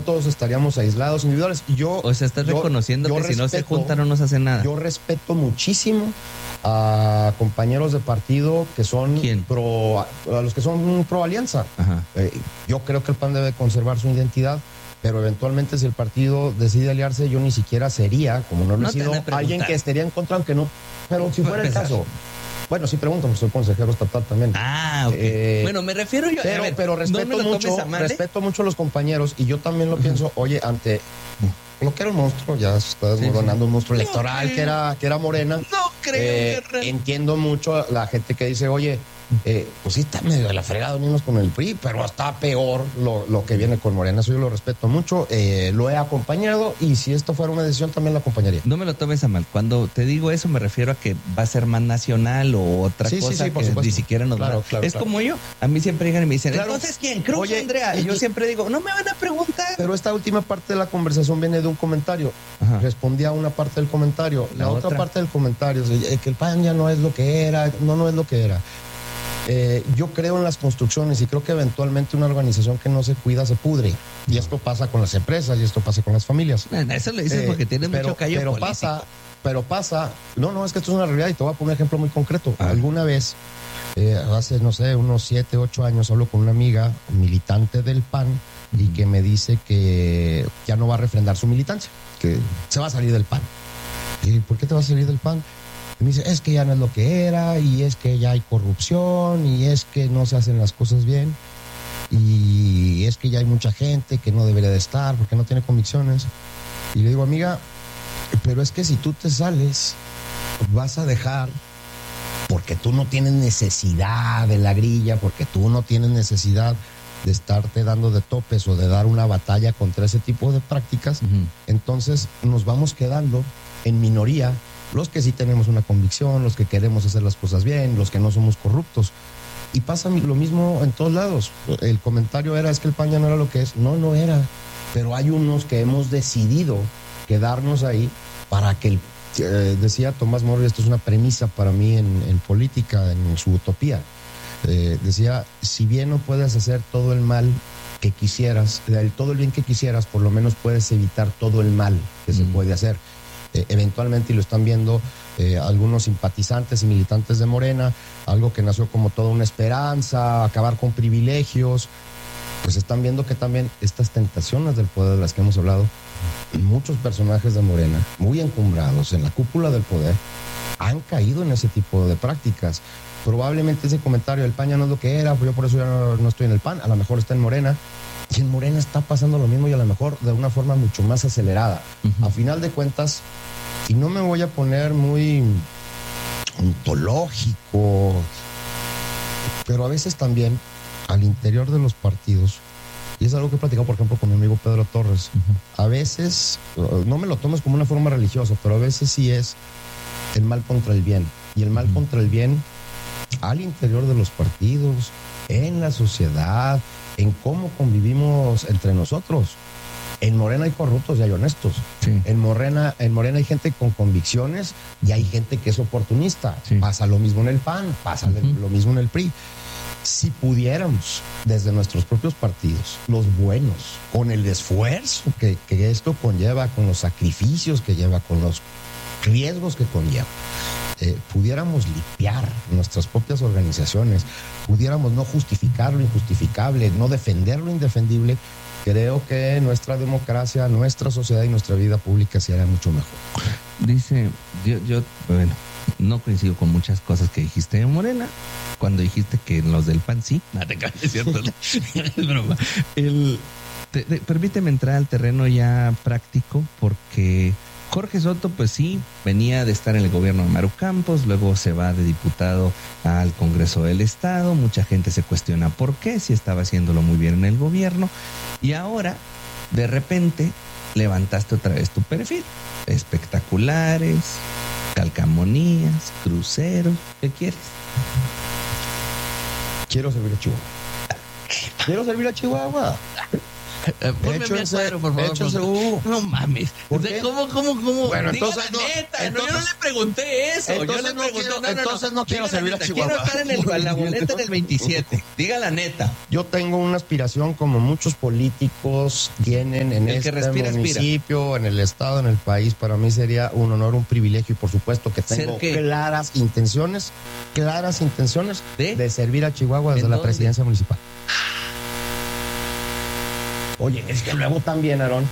todos estaríamos aislados, individuales. O sea, estás reconociendo que si no se juntan no se hace nada. Yo respeto muchísimo a compañeros de partido que son a los que son pro alianza. Yo creo que el PAN debe conservar su identidad, pero eventualmente si el partido decide aliarse, yo ni siquiera sería, como no he sido, alguien que estaría en contra, aunque no, pero si fuera el caso. Bueno, sí pregunto, soy consejero estatal también. Ok. Bueno, me refiero yo... Pero respeto mucho a los compañeros, y yo también lo pienso, oye, ante lo que era un monstruo, ya se está desmoronando un monstruo electoral que era Morena. No creo, entiendo mucho la gente que dice, oye, pues sí está medio de la fregada unirnos con el PRI, pero está peor lo que viene con Morena. Eso yo lo respeto mucho, lo he acompañado, y si esto fuera una decisión también la acompañaría. No me lo tomes a mal. Cuando te digo eso me refiero a que va a ser más nacional o otra cosa que ni siquiera nos va a... Es como yo. A mí siempre llegan y me dicen, entonces ¿quién? Cruz o Andrea. Y yo siempre digo, no me van a preguntar. Pero esta última parte de la conversación viene de un comentario. Respondí a una parte del comentario. La otra parte del comentario es que el PAN ya no es lo que era. No es lo que era. Yo creo en las construcciones y creo que eventualmente una organización que no se cuida se pudre. Y esto pasa con las empresas y esto pasa con las familias. Eso lo dices porque tienes mucho callo político. Pero pasa. No, es que esto es una realidad y te voy a poner un ejemplo muy concreto. Alguna vez, hace, no sé, unos 7, 8 años, hablo con una amiga militante del PAN y que me dice que ya no va a refrendar su militancia, que se va a salir del PAN. ¿Y por qué te vas a salir del PAN? Y me dice, es que ya no es lo que era, y es que ya hay corrupción, y es que no se hacen las cosas bien, y es que ya hay mucha gente que no debería de estar porque no tiene convicciones. Y le digo, amiga, pero es que si tú te sales, vas a dejar, porque tú no tienes necesidad de la grilla, porque tú no tienes necesidad de estarte dando de topes o de dar una batalla contra ese tipo de prácticas, entonces nos vamos quedando en minoría los que sí tenemos una convicción, los que queremos hacer las cosas bien, los que no somos corruptos. Y pasa lo mismo en todos lados. El comentario era, es que el PAN ya no era lo que es. No era. Pero hay unos que hemos decidido quedarnos ahí para que, decía Tomás Moro, y esto es una premisa para mí en política, en su utopía, decía, si bien no puedes hacer todo el mal que quisieras, todo el bien que quisieras, por lo menos puedes evitar todo el mal que se puede hacer. Eventualmente, y lo están viendo algunos simpatizantes y militantes de Morena, algo que nació como toda una esperanza, acabar con privilegios, pues están viendo que también estas tentaciones del poder de las que hemos hablado, muchos personajes de Morena, muy encumbrados en la cúpula del poder, han caído en ese tipo de prácticas. Probablemente ese comentario, el PAN ya no es lo que era, pues yo por eso ya no estoy en el PAN, a lo mejor está en Morena. Y en Morena está pasando lo mismo, y a lo mejor de una forma mucho más acelerada. A final de cuentas, y no me voy a poner muy ontológico, pero a veces también al interior de los partidos, y es algo que he platicado, por ejemplo, con mi amigo Pedro Torres, a veces, no me lo tomes como una forma religiosa, pero a veces sí es el mal contra el bien. Y el mal contra el bien al interior de los partidos, en la sociedad, en cómo convivimos entre nosotros. En Morena hay corruptos y hay honestos. Sí. En Morena hay gente con convicciones y hay gente que es oportunista. Sí. Pasa lo mismo en el PAN, pasa lo mismo en el PRI. Si pudiéramos, desde nuestros propios partidos, los buenos, con el esfuerzo que esto conlleva, con los sacrificios que lleva, con los riesgos que conlleva, pudiéramos limpiar nuestras propias organizaciones, pudiéramos no justificar lo injustificable, no defender lo indefendible, creo que nuestra democracia, nuestra sociedad y nuestra vida pública se hará mucho mejor. Dice, yo bueno, no coincido con muchas cosas que dijiste de Morena, cuando dijiste que los del PAN sí, no te caes, es cierto, es broma. Permíteme entrar al terreno ya práctico, porque Jorge Soto, pues sí, venía de estar en el gobierno de Maru Campos, luego se va de diputado al Congreso del Estado, mucha gente se cuestiona por qué, si estaba haciéndolo muy bien en el gobierno, y ahora, de repente, levantaste otra vez tu perfil, espectaculares, calcamonías, cruceros, ¿qué quieres? Quiero servir a Chihuahua. Ponme mi cuadro, por favor. Échense, Hugo. No mames. ¿Por qué? ¿Cómo? Bueno, Diga entonces la no, neta. entonces, yo no le pregunté eso. Entonces no quiero Diga servir la a neta. Chihuahua. Quiero estar en la boleta del 27. Diga la neta. Yo tengo una aspiración como muchos políticos tienen en El que este respira, municipio, en el estado, en el país. Para mí sería un honor, un privilegio y por supuesto que tengo claras intenciones de servir a Chihuahua desde la presidencia municipal. Oye, es que luego también, Aarón,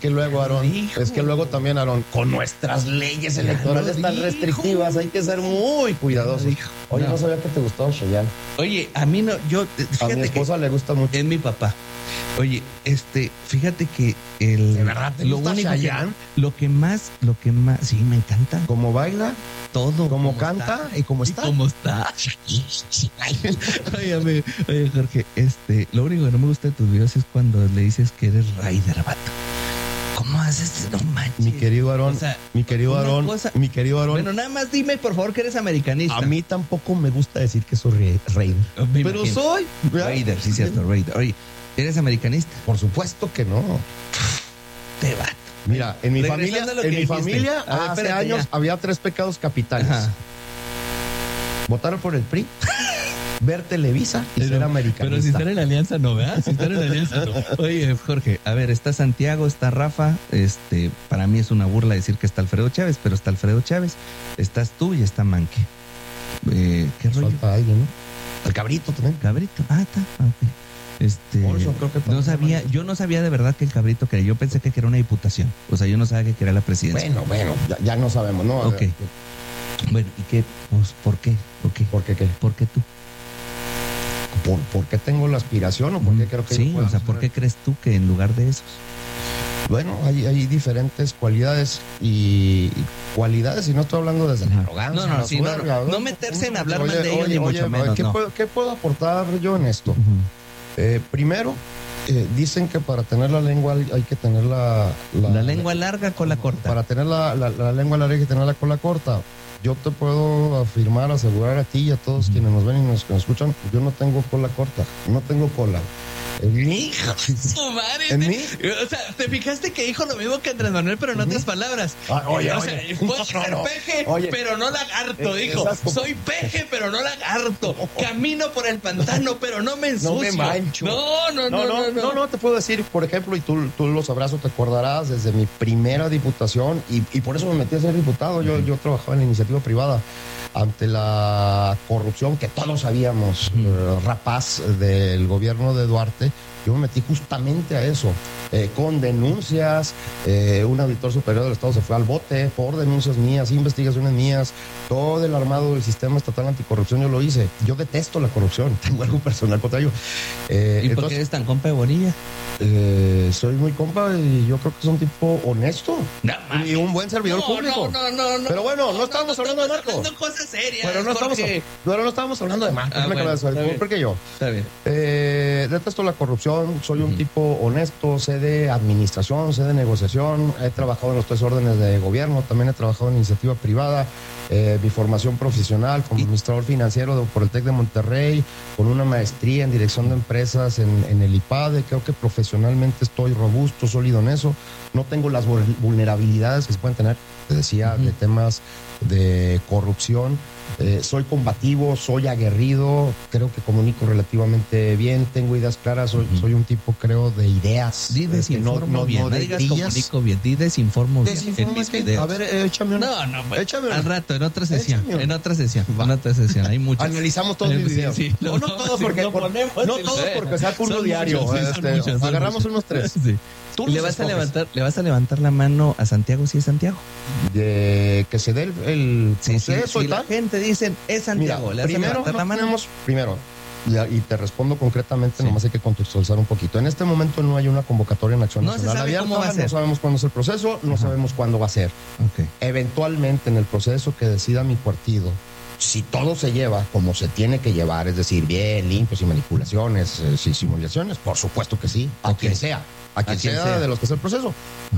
con nuestras leyes electorales tan restrictivas, hay que ser muy cuidadosos. Oye, no sabía que te gustaba Chayanne. Oye, a mí no, a mi esposa le gusta mucho. Es mi papá. Oye, fíjate que ¿de verdad te gusta Chayanne? Lo que más, sí, me encanta. ¿Cómo baila? Todo. ¿Cómo canta? ¿Y cómo está? ¿Cómo está? Oye, Jorge, lo único que no me gusta de tus videos es cuando le dices que eres Raider, vato. ¿Cómo haces? No manches. Mi querido Aarón, mi querido Aarón. Bueno, nada más dime, por favor, que eres americanista. A mí tampoco me gusta decir que soy Raider. Pero soy Raider, sí, cierto, Raider. Oye, ¿eres americanista? Por supuesto que no. Te vato. Mira, en mi familia hace años había 3 pecados capitales. Ajá. Votar por el PRI, ver Televisa y ser americanista. Pero si están en alianza no, ¿verdad? Si están en alianza no. Oye, Jorge, a ver, está Santiago, está Rafa, para mí es una burla decir que está Alfredo Chávez, pero está Alfredo Chávez, estás tú y está Manque. ¿Qué rollo? Falta alguien, ¿no? El Cabrito también. Cabrito, está, ok. Yo no sabía de verdad que el Cabrito quería. Yo pensé que era una diputación. O sea, yo no sabía que quería la presidencia. Bueno, ya no sabemos, ¿no? Ok. Bueno, ¿y qué? Pues, ¿por qué? Okay. ¿Por qué qué? ¿Por qué tú? ¿Por qué tengo la aspiración o por qué creo que sí, o sea, ¿por qué crees tú que en lugar de esos? Bueno, hay diferentes cualidades y no estoy hablando desde la arrogancia. No meterse en hablar mal de ellos ni mucho menos. ¿Qué puedo aportar yo en esto? Primero, dicen que para tener la lengua hay que tener la lengua larga, cola corta. Para tener la lengua larga hay que tener la cola corta. Yo te puedo afirmar, asegurar a ti y a todos quienes nos ven y nos escuchan, yo no tengo cola corta, no tengo cola. En mí. Su madre. En mí. O sea, ¿te fijaste que dijo lo mismo que Andrés Manuel, pero en otras palabras? Oye, puedo ser peje, pero no lagarto, dijo. Soy peje, pero no lagarto. Camino por el pantano, pero no me ensucio. No me mancho. No, te puedo decir, por ejemplo, y tú lo sabrás o te acordarás, desde mi primera diputación, y por eso me metí a ser diputado, yo trabajaba en la iniciativa privada, ante la corrupción que todos sabíamos, rapaz del gobierno de Duarte. Yo me metí justamente a eso, con denuncias, un auditor superior del Estado se fue al bote por denuncias mías, investigaciones mías, todo el armado del sistema estatal anticorrupción yo lo hice. Yo detesto la corrupción, tengo algo personal contra ello. ¿Y por qué eres tan compa de Bonilla? Soy muy compa y yo creo que es un tipo honesto y un buen servidor público. No. Pero bueno, no estábamos hablando de narco. Hablando cosas serias. Pero no estábamos hablando de narco. ¿Por qué yo? Está bien. Detesto la corrupción. Soy un tipo honesto, sé de administración, sé de negociación, he trabajado en los 3 órdenes de gobierno, también he trabajado en iniciativa privada, mi formación profesional como administrador financiero por el TEC de Monterrey, con una maestría en dirección de empresas en el IPADE. Creo que profesionalmente estoy robusto, sólido en eso, no tengo las vulnerabilidades que se pueden tener, te decía, de temas de corrupción. Soy combativo, soy aguerrido, creo que comunico relativamente bien, tengo ideas claras, soy un tipo, creo, de ideas. Di desinformo bien, no digas comunico bien, di desinformo bien en mis videos. A ver, échame una. Échame una. Al rato, en otra sesión, hay muchos. Analizamos todos mis videos. Sí, no todos porque saco uno diario. Agarramos unos 3. Sí. ¿Le vas a levantar la mano a Santiago si es Santiago? De que se dé el proceso y tal. La gente dice, es Santiago. Mira, primero, y te respondo concretamente, nomás hay que contextualizar un poquito. En este momento no hay una convocatoria en Acción Nacional abierta, no sabemos cuándo es el proceso, no sabemos cuándo va a ser. Okay. Eventualmente, en el proceso que decida mi partido, si todo se lleva como se tiene que llevar, es decir, bien, limpio, sin manipulaciones, sin simulaciones, por supuesto que sí, a quien sea de los que es el proceso.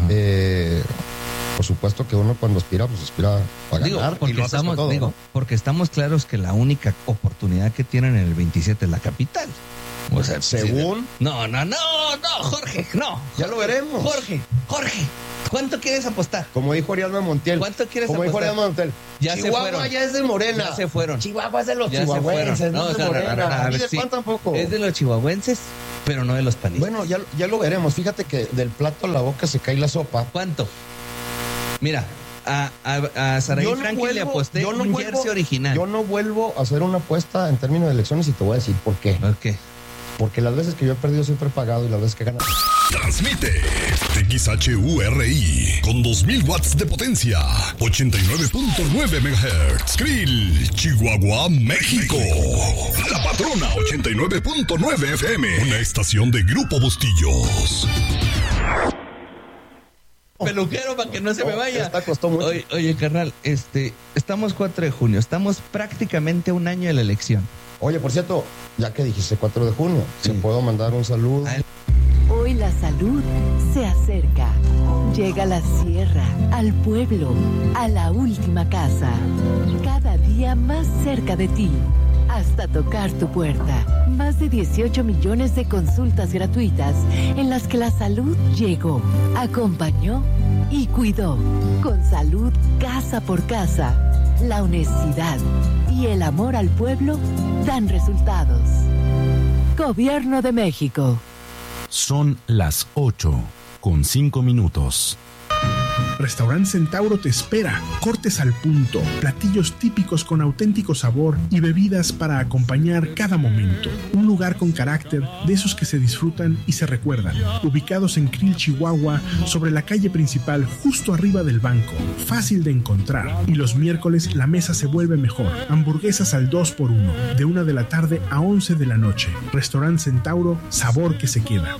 Por supuesto que uno cuando aspira, pues aspira a ganar. Porque estamos claros que la única oportunidad que tienen en el 27 es la capital. O sea, según. Sí, no, Jorge, no. Ya lo veremos. Jorge, ¿cuánto quieres apostar? Como dijo Ariadna Montiel. ¿Cuánto quieres apostar? Como dijo Ariadna Montiel. Ya Chihuahua se fueron. Ya es de Morena. Ya se fueron. Chihuahua es de los ya chihuahuenses, no es de Morena. ¿Y del PAN tampoco? Es de los chihuahuenses, pero no de los panistas. Bueno, ya lo veremos. Fíjate que del plato a la boca se cae la sopa. ¿Cuánto? Mira, a Saraí Franklin le aposté un jersey original. Yo no vuelvo a hacer una apuesta en términos de elecciones y te voy a decir por qué. ¿Por qué? Porque las veces que yo he perdido soy prepagado y las veces que he ganado. Transmite XHURI con 2000 watts de potencia, 89.9 MHz. Krill, Chihuahua, México. La Patrona 89.9 FM, una estación de Grupo Bustillos. Peluquero para que no se me vaya. Esta costó mucho. Oye, carnal, estamos 4 de junio, estamos prácticamente a un año de la elección. Oye, por cierto, ya que dijiste 4 de junio, ¿sí puedo mandar un saludo? Hoy la salud se acerca. Llega a la sierra, al pueblo, a la última casa. Cada día más cerca de ti, hasta tocar tu puerta. Más de 18 millones de consultas gratuitas en las que la salud llegó, acompañó y cuidó. Con salud casa por casa, la honestidad y el amor al pueblo dan resultados. Gobierno de México. Son las 8:05. Restaurante Centauro te espera. Cortes al punto, platillos típicos con auténtico sabor y bebidas para acompañar cada momento. Un lugar con carácter, de esos que se disfrutan y se recuerdan. Ubicados en Krill, Chihuahua, sobre la calle principal, justo arriba del banco. Fácil de encontrar. Y los miércoles la mesa se vuelve mejor. Hamburguesas al 2x1, de 1 de la tarde a 11 de la noche. Restaurante Centauro, sabor que se queda.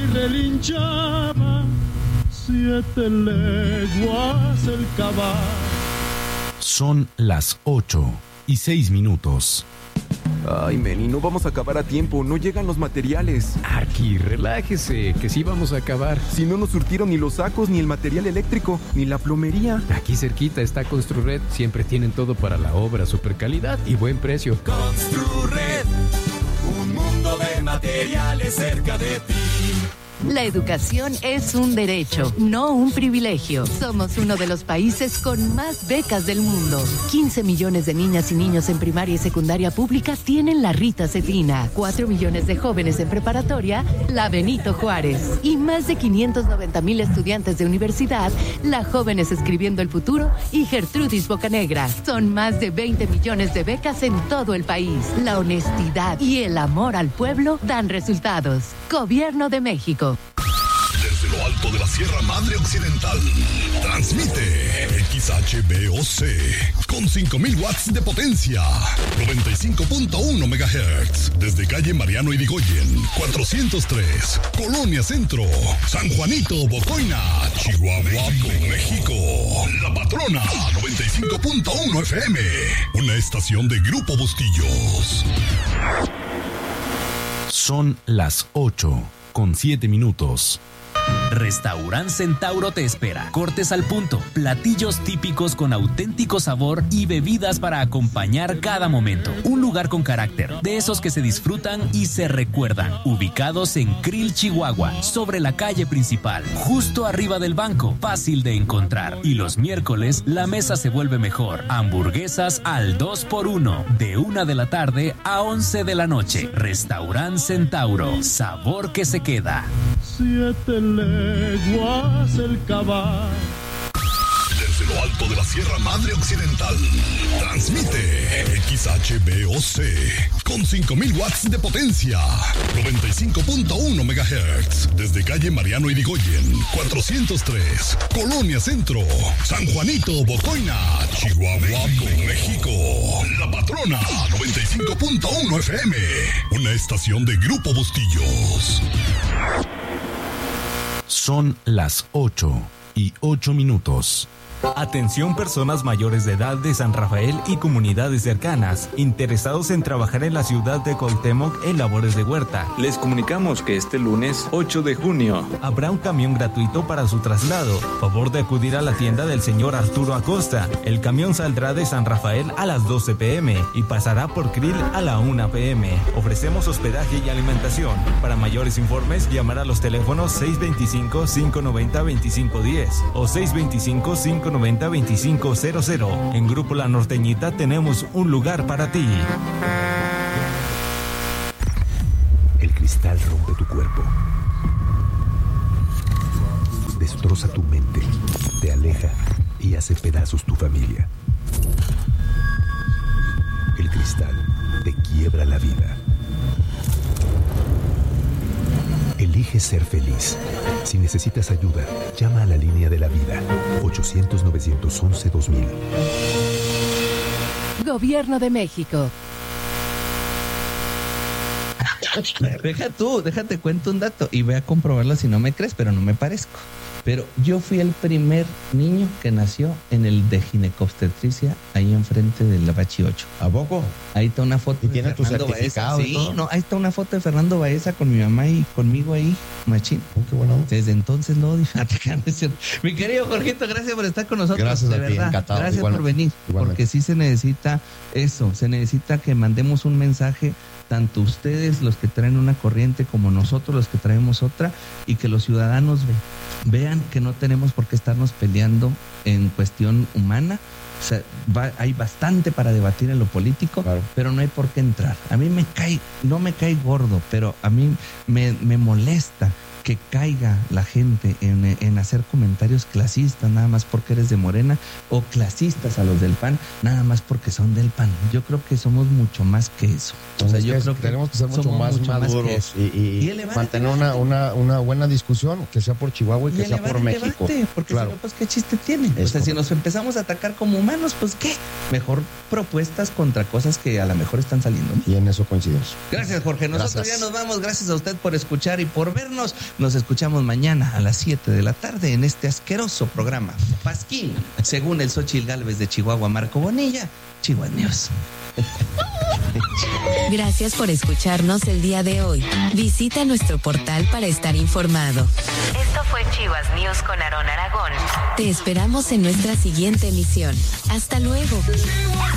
7 leguas el caballo. Son las 8:06. Ay, Meni, no vamos a acabar a tiempo, no llegan los materiales. Arqui, relájese, que sí vamos a acabar. Si no nos surtieron ni los sacos, ni el material eléctrico, ni la plomería. Aquí cerquita está Construred, siempre tienen todo para la obra, super calidad y buen precio. Construred, un mundo de materiales cerca de ti. La educación es un derecho, no un privilegio. Somos uno de los países con más becas del mundo. 15 millones de niñas y niños en primaria y secundaria pública tienen la Rita Cetina. 4 millones de jóvenes en preparatoria, la Benito Juárez. Y más de 590,000 estudiantes de universidad, la Jóvenes Escribiendo el Futuro y Gertrudis Bocanegra. Son más de 20 millones de becas en todo el país. La honestidad y el amor al pueblo dan resultados. Gobierno de México. Desde lo alto de la Sierra Madre Occidental, transmite XHBOC con 5,000 watts de potencia, 95.1 MHz, desde calle Mariano Irigoyen, 403, Colonia Centro, San Juanito, Bocoina, Chihuahua, México. La Patrona, 95.1 FM, una estación de Grupo Bustillos. Son las 8:07. Restaurant Centauro te espera. Cortes al punto, platillos típicos con auténtico sabor y bebidas para acompañar cada momento. Un lugar con carácter, de esos que se disfrutan y se recuerdan. Ubicados en Krill, Chihuahua, sobre la calle principal, justo arriba del banco, fácil de encontrar. Y los miércoles la mesa se vuelve mejor. Hamburguesas al 2x1, de 1 de la tarde a 11 de la noche. Restaurant Centauro, sabor que se queda. 7 leguas el caballo. Desde lo alto de la Sierra Madre Occidental, transmite XHBOC con 5,000 watts de potencia, 95.1 MHz, desde calle Mariano Irigoyen, 403, Colonia Centro, San Juanito, Bocoina, Chihuahua, México. La Patrona, 95.1 FM, una estación de Grupo Bustillos. Son las 8:08. Atención personas mayores de edad de San Rafael y comunidades cercanas, interesados en trabajar en la ciudad de Cuauhtémoc en labores de huerta. Les comunicamos que este lunes 8 de junio habrá un camión gratuito para su traslado. Favor de acudir a la tienda del señor Arturo Acosta. El camión saldrá de San Rafael a las 12 p.m. y pasará por Krill a la 1 p.m. Ofrecemos hospedaje y alimentación. Para mayores informes, llamar a los teléfonos 625-590-2510 o 625-590-2500. En Grupo La Norteñita tenemos un lugar para ti. El cristal rompe tu cuerpo, destroza tu mente, te aleja y hace pedazos tu familia. El cristal te quiebra la vida. Elige ser feliz. Si necesitas ayuda, llama a la línea de la vida. 800-911-2000. Gobierno de México. Déjate cuento un dato y ve a comprobarlo si no me crees, pero no me parezco. Pero yo fui el primer niño que nació en el de ginecobstetricia ahí enfrente del Apache 8. ¿A poco? Ahí está una foto de Fernando Baeza. Sí, no, ahí está una foto de Fernando Baeza con mi mamá y conmigo ahí, machín. Qué bueno. Desde entonces no, mi querido Jorgito, gracias por estar con nosotros. Gracias de a verdad. Ti, encantado. Gracias por venir. Porque sí se necesita eso, se necesita que mandemos un mensaje, tanto ustedes los que traen una corriente como nosotros los que traemos otra, y que los ciudadanos vean que no tenemos por qué estarnos peleando en cuestión humana. O sea, hay bastante para debatir en lo político, claro, pero no hay por qué entrar. A mí no me cae gordo, pero a mí me molesta que caiga la gente en hacer comentarios clasistas nada más porque eres de Morena, o clasistas a los del PAN nada más porque son del PAN. Yo creo que somos mucho más que eso. O sea, yo creo que tenemos que ser mucho más maduros y mantener una buena discusión, que sea por Chihuahua y que sea por México. Debate, porque claro, si no, pues qué chiste tiene. O sea, si nos empezamos a atacar como humanos, pues qué. Mejor propuestas contra cosas que a lo mejor están saliendo. Y en eso coincidimos. Gracias, Jorge. Nosotros ya nos vamos. Gracias a usted por escuchar y por vernos. Nos escuchamos mañana a las 7 de la tarde en este asqueroso programa Pasquín, según el Xóchitl Gálvez de Chihuahua, Marco Bonilla, Chihuahua News. Gracias por escucharnos el día de hoy. Visita nuestro portal para estar informado. Esto fue Chihuahua News con Aarón Aragón. Te esperamos en nuestra siguiente emisión. Hasta luego.